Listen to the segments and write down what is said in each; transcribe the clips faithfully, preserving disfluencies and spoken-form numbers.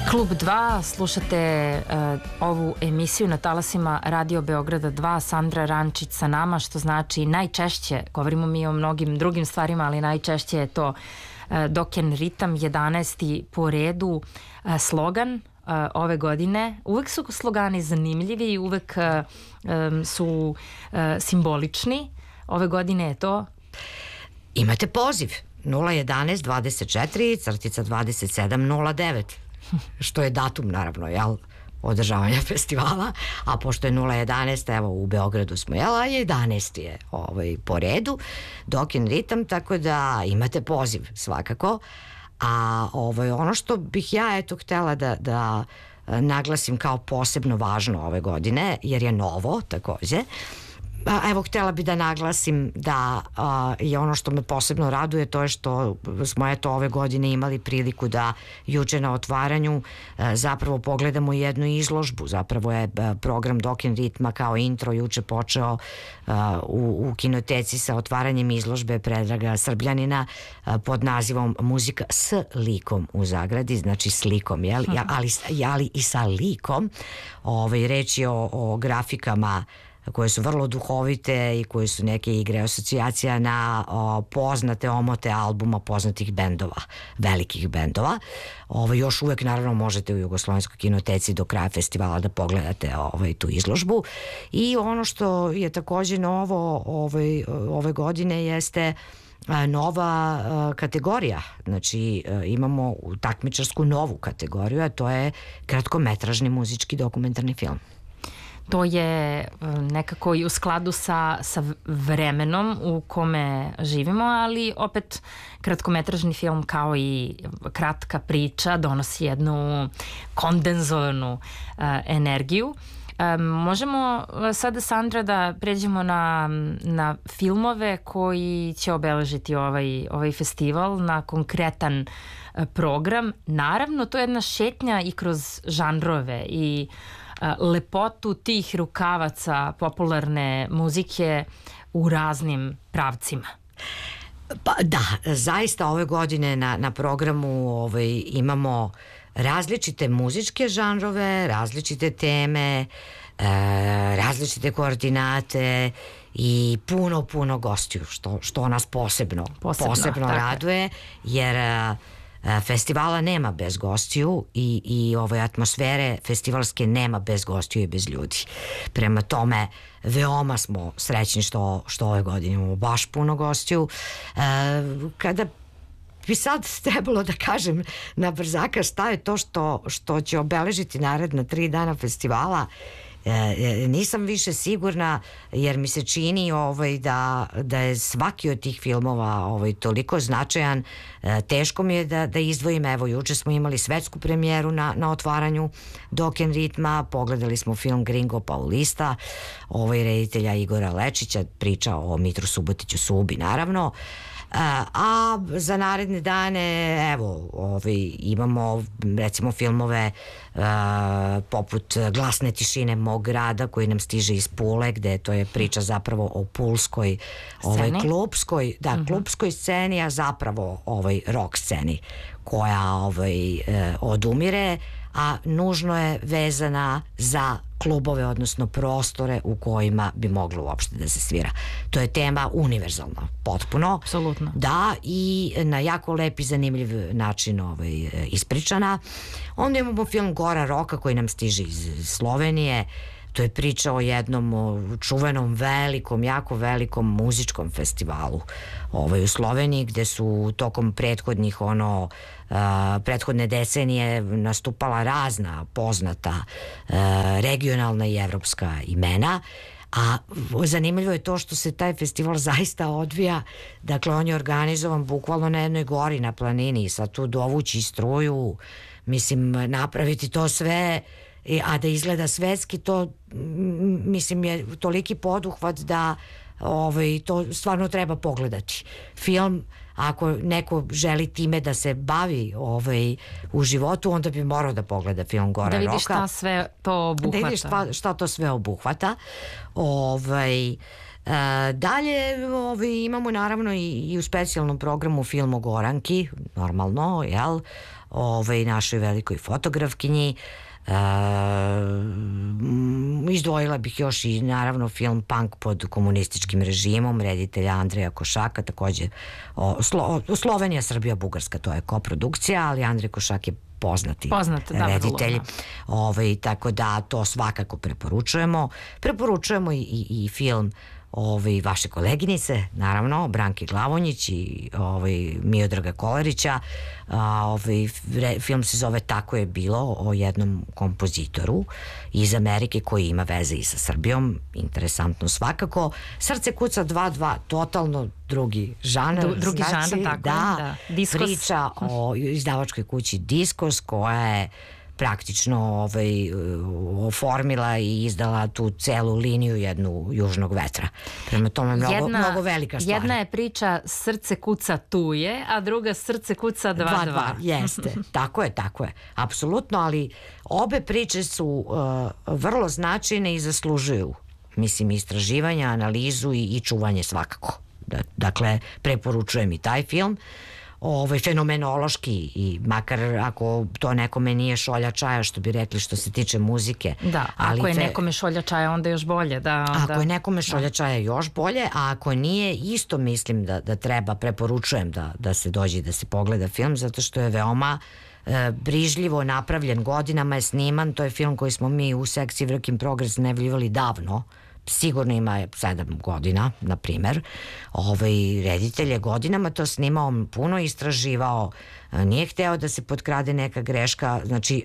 Klub dva, slušate uh, ovu emisiju na talasima Radio Beograda dva, Sandra Rančić sa nama, što znači najčešće, govorimo mi o mnogim drugim stvarima, ali najčešće je to uh, Doken ritam, jedanaesti po redu, uh, slogan uh, ove godine. Uvek su slogani zanimljivi i uvek uh, um, su uh, simbolični. Ove godine je to... Imate poziv nula jedanaest dvadeset četiri crtica dvadeset sedam nula devet, što je datum naravno, jel, održavanja festivala, a pošto je nula jedanaest, evo u Beogradu smo, jel, a jedanaesti je ovaj, po redu, Doken ritam, tako da imate poziv svakako. A ovaj, ono što bih ja eto htela da, da naglasim kao posebno važno ove godine, jer je novo takođe, evo, htjela bi da naglasim da a, je ono što me posebno raduje, to je što smo eto ove godine imali priliku da juče na otvaranju a, zapravo pogledamo jednu izložbu. Zapravo je a, program Doken ritma kao intro juče počeo a, u, u kinoteci sa otvaranjem izložbe Predraga Srbljanina a, pod nazivom Muzika s likom u zagradi, znači slikom, jel? Ja, ali, ali i sa likom. Ovaj, reč je o, o grafikama koje su vrlo duhovite i koje su neke igre asocijacija na o, poznate omote albuma poznatih bendova, velikih bendova. Ovo, još uvek naravno možete u Jugoslovenskoj kinoteci do kraja festivala da pogledate ovaj, tu izložbu. I ono što je takođe novo ovaj, ove godine jeste nova uh, kategorija, znači uh, imamo takmičarsku novu kategoriju, a to je kratkometražni muzički dokumentarni film. To je nekako i u skladu sa, sa vremenom u kome živimo, ali opet kratkometražni film kao i kratka priča donosi jednu kondenzovanu uh, energiju. Um, možemo sada, Sandra, da pređemo na, na filmove koji će obeležiti ovaj, ovaj festival, na konkretan uh, program. Naravno, to je jedna šetnja i kroz žanrove i lepotu tih rukavaca popularne muzike u raznim pravcima. Pa da, zaista ove godine na, na programu ovaj, imamo različite muzičke žanrove, različite teme, e, različite koordinate i puno, puno gostiju, što, što nas posebno, posebno, posebno raduje, jer festivala nema bez gostiju i, i ove atmosfere festivalske nema bez gostiju i bez ljudi. Prema tome, veoma smo srećni što, što ove godine imamo baš puno gostiju. E, kada bi sad trebalo da kažem na brzaka šta je to što, što će obeležiti naredna tri dana festivala, E, nisam više sigurna, jer mi se čini ovaj, da, da je svaki od tih filmova ovaj, toliko značajan. E, teško mi je da, da izdvojim. Evo, juče smo imali svetsku premijeru na, na otvaranju Doken ritma, pogledali smo film Gringo Paulista, ovaj, reditelja Igora Lečića, priča o Mitru Subotiću Subi, naravno. A za naredne dane, evo, ovaj, imamo recimo filmove uh, poput Glasne tišine mog grada, koji nam stiže iz Pule, gde to je priča zapravo o pulskoj ovaj, klubskoj, da, uh-huh. klubskoj sceni, a zapravo ovaj, rock sceni koja ovaj, eh, odumire, a nužno je vezana za klubove, odnosno prostore u kojima bi moglo uopšte da se svira. To je tema univerzalna, potpuno. Apsolutno. Da, i na jako lep i zanimljiv način ovaj, ispričana. Onda imamo film Gora roka koji nam stiže iz Slovenije. To je priča o jednom čuvenom velikom, jako velikom muzičkom festivalu ovaj, u Sloveniji, gde su tokom prethodnih ono, uh, prethodne decenije nastupala razna poznata uh, regionalna i evropska imena. A zanimljivo je to što se taj festival zaista odvija, dakle on je organizovan bukvalno na jednoj gori na planini, sad tu dovući struju, mislim napraviti to sve, a da izgleda svetski, to mislim je toliki poduhvat da ovaj, to stvarno treba pogledati. Film, ako neko želi time da se bavi ovaj, u životu, onda bi morao da pogleda film Gora roka. Da vidi šta sve to obuhvata. Da vidi šta, šta to sve obuhvata. Ovaj, e, dalje ovaj, imamo naravno i, i u specijalnom programu film o Goranki, normalno, jel? ovaj, našoj velikoj fotografkinji. Uh, izdvojila bih još i naravno film Punk pod komunističkim režimom reditelja Andreja Košaka, takođe o, Slo, Slovenija, Srbija, Bugarska, to je koprodukcija, ali Andrej Košak je poznati Poznat, da, reditelj, ovaj, tako da to svakako preporučujemo. Preporučujemo i, i, i film ovaj, vaše koleginice, naravno, Branke Glavonjić i ovaj, Miodraga Kolarića. A, ovaj, re, film se zove Tako je bilo, o jednom kompozitoru iz Amerike koji ima veze i sa Srbijom, interesantno svakako. Srce kuca dva dva, totalno drugi žanar. Du, drugi znači, žanar, tako da, da. Diskos. Priča o izdavačkoj kući Diskos koja je praktično ovaj, oformila i izdala tu celu liniju jednu Južnog vetra. Prema tome mnogo, jedna, mnogo velika stvar. Jedna je priča Srce kuca tu je, a druga Srce kuca dva dva. Jeste, tako je, tako je. Apsolutno, ali obe priče su uh, vrlo značajne i zaslužuju, mislim, istraživanja, analizu i, i čuvanje svakako. Da, dakle, preporučujem i taj film. Ovaj, fenomenološki i makar ako to nekome nije šolja čaja, što bi rekli što se tiče muzike. Da, ali ako je fe... nekome šolja čaja onda još bolje. Da, ako da. je nekome šolja čaja još bolje, a ako nije, isto mislim da, da treba, preporučujem da, da se dođe i da se pogleda film, zato što je veoma e, brižljivo napravljen, godinama je sniman. To je film koji smo mi u sekciji Work in Progress najavljivali davno, sigurno ima sedam godina, na primer. Ovaj reditelj je godinama to snimao, puno istraživao, nije hteo da se potkrade neka greška, znači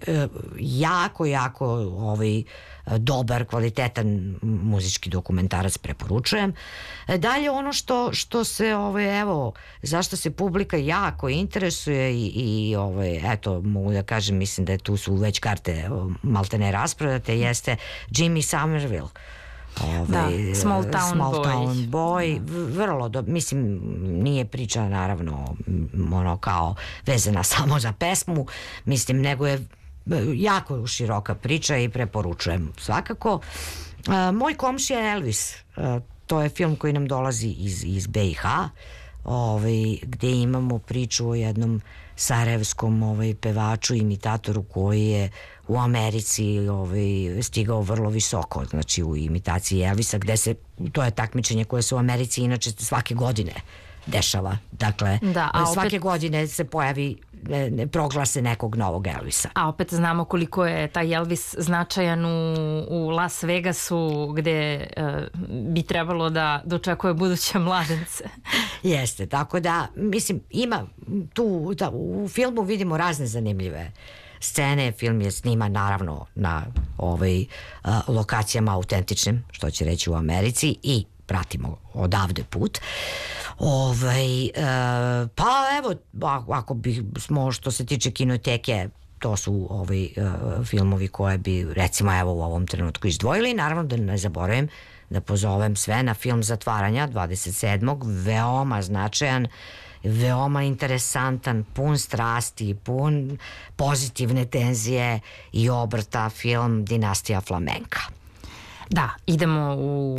jako, jako ovaj, dobar, kvalitetan muzički dokumentarac, preporučujem. Dalje ono što, što se, ovaj, evo, zašto se publika jako interesuje i, i ovaj, eto, mogu da kažem, mislim da tu su već karte maltene rasprodate, jeste Jimmy Somerville. Ovaj, da, Small Town Small Boy, town boy vrlo do, mislim, nije priča naravno ono kao vezana samo za pesmu, mislim, nego je jako široka priča i preporučujem svakako. Uh, Moj komšija Elvis, uh, to je film koji nam dolazi iz, iz B i H, ovaj, gde imamo priču o jednom sarajevskom ovaj, pevaču, imitatoru koji je u Americi ovaj, stigao vrlo visoko, znači u imitaciji Elvisa, gde se, to je takmičenje koje se u Americi inače svake godine dešava. Dakle, da, a svake opet, godine se pojavi, ne, proglase nekog novog Elvisa. A opet znamo koliko je taj Elvis značajan u, u Las Vegasu, gde uh, bi trebalo da dočekuje buduće mladence. Jeste, tako da, mislim, ima tu, da, u filmu vidimo razne zanimljive scene. Film je sniman naravno na ovaj, a, lokacijama autentičnim, što će reći u Americi, i pratimo odavde put. Ovaj, e, pa evo, ako bi smo, što se tiče kinoteke, to su ovaj, e, filmovi koje bi, recimo, evo u ovom trenutku izdvojili. Naravno da ne zaboravim da pozovem sve na film Zatvaranja dvadeset sedmog veoma značajan, veoma interesantan, pun strasti, pun pozitivne tenzije i obrta, film Dinastija flamenka. Da, idemo u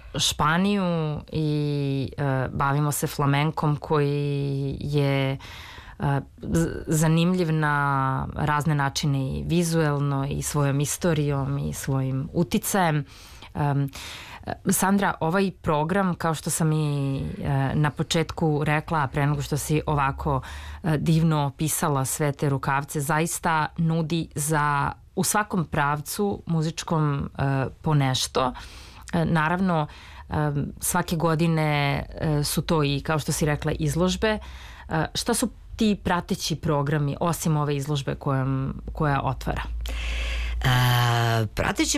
Španiju i uh, bavimo se flamenkom koji je uh, zanimljiv na razne načine i vizuelno i svojom istorijom i svojim uticajem. Um, Sandra, ovaj program, kao što sam i uh, na početku rekla, a pre nego što si ovako uh, divno opisala sve te rukavce, zaista nudi za u svakom pravcu muzičkom uh, po nešto. Naravno, svake godine su to i, kao što si rekla, izložbe. Šta su ti prateći programi, osim ove izložbe kojom, koja otvara? E, prateći